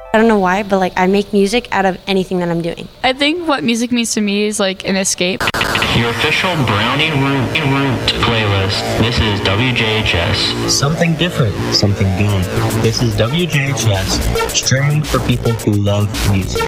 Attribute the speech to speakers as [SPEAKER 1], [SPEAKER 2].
[SPEAKER 1] I don't know why, but like I make music out of anything that I'm doing.
[SPEAKER 2] I think what music means to me is like an escape.
[SPEAKER 3] Your official Brownie Root playlist. This is WJHS.
[SPEAKER 4] Something different, something good. This is WJHS, streaming for people who love music.